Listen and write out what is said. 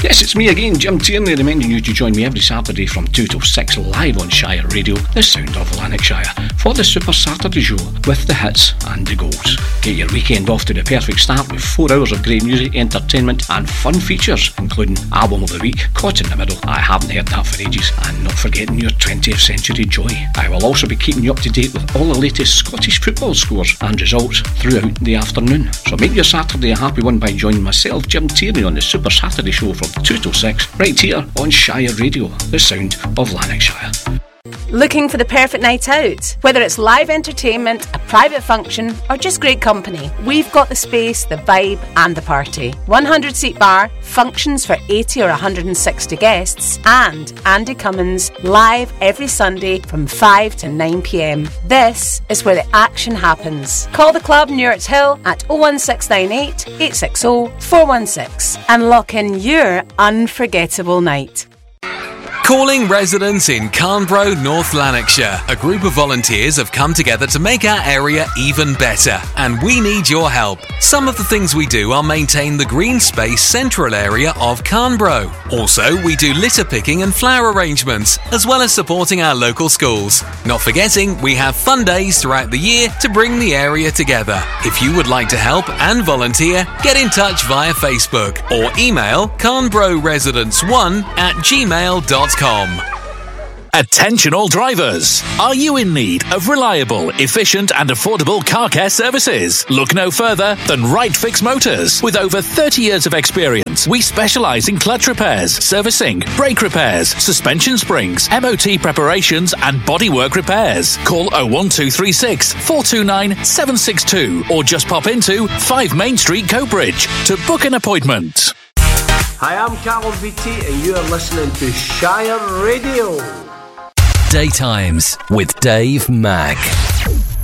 Yes, it's me again, Jim Tierney, reminding you to join me every Saturday from 2 till 6 live on Shire Radio, the sound of Lanarkshire, for the Super Saturday Show with the hits and the goals. Get your weekend off to the perfect start with 4 hours of great music, entertainment and fun features, including Album of the Week, Caught in the Middle, I haven't heard that for ages, and not forgetting your 20th Century Joy. I will also be keeping you up to date with all the latest Scottish football scores and results throughout the afternoon. So make your Saturday a happy one by joining myself, Jim Tierney, on the Super Saturday Show from 2 till 6, right here on Shire Radio, the sound of Lanarkshire. Looking for the perfect night out? Whether it's live entertainment, a private function, or just great company, we've got the space, the vibe, and the party. 100-seat bar, functions for 80 or 160 guests, and Andy Cummins live every Sunday from 5 to 9 p.m. This is where the action happens. Call the club Newart's Hill at 01698 860 416 and lock in your unforgettable night. Calling residents in Carnbro, North Lanarkshire. A group of volunteers have come together to make our area even better, and we need your help. Some of the things we do are maintain the green space central area of Carnbro. Also, we do litter picking and flower arrangements, as well as supporting our local schools. Not forgetting, we have fun days throughout the year to bring the area together. If you would like to help and volunteer, get in touch via Facebook or email carnbroresidents1@gmail.com. Attention all drivers! Are you in need of reliable, efficient and affordable car care services? Look no further than Right Fix Motors. With over 30 years of experience, we specialise in clutch repairs, servicing, brake repairs, suspension springs, MOT preparations and bodywork repairs. Call 01236 429 762 or just pop into 5 Main Street, Coatbridge to book an appointment. Hi, I'm Callum BT and you are listening to Shire Radio. Daytimes with Dave Mack.